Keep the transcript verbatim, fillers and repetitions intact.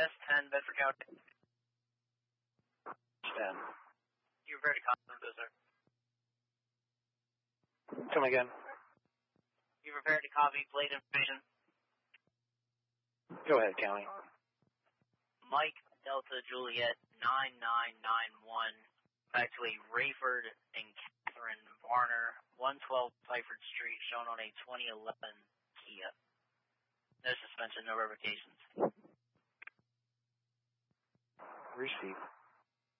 S ten, Bedford County. ten. You were very confident, sir. Come again. You prepared to copy plate information? Go ahead, County. Mike Delta Juliet nine nine nine one, back to a Rayford and Catherine Varner, one twelve Cyford Street, shown on a twenty eleven Kia. No suspension, no revocations. Receive.